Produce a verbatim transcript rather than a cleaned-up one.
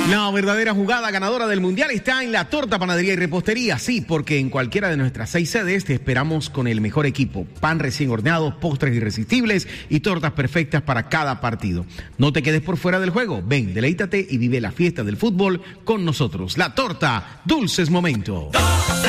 La verdadera jugada ganadora del Mundial está en La Torta, Panadería y Repostería. Sí, porque en cualquiera de nuestras seis sedes te esperamos con el mejor equipo. Pan recién horneado, postres irresistibles y tortas perfectas para cada partido. No te quedes por fuera del juego. Ven, deleítate y vive la fiesta del fútbol con nosotros. La Torta, dulces momentos.